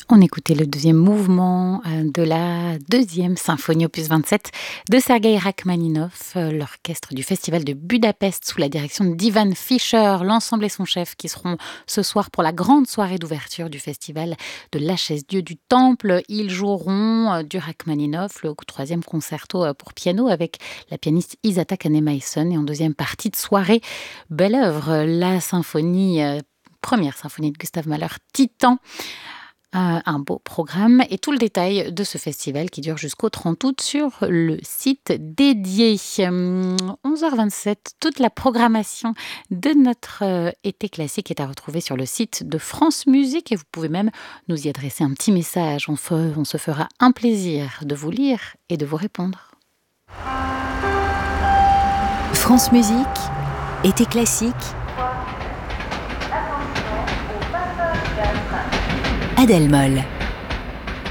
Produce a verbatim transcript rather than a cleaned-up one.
On écoutait le deuxième mouvement euh, de la deuxième symphonie opus vingt-sept de Sergueï Rachmaninov, euh, l'orchestre du Festival de Budapest sous la direction d'Ivan Fischer, l'ensemble et son chef qui seront ce soir pour la grande soirée d'ouverture du festival de la Chaise-Dieu du Temple. Ils joueront euh, du Rachmaninov, le troisième concerto euh, pour piano avec la pianiste Isata Kanemaison, et en deuxième partie de soirée, belle œuvre, la symphonie, euh, première symphonie de Gustav Mahler, Titan. Euh, un beau programme et tout le détail de ce festival qui dure jusqu'au trente août sur le site dédié. Hum, onze heures vingt-sept, toute la programmation de notre euh, été classique est à retrouver sur le site de France Musique et vous pouvez même nous y adresser un petit message. On, fe- on se fera un plaisir de vous lire et de vous répondre. France Musique, été classique. Adèle Moll.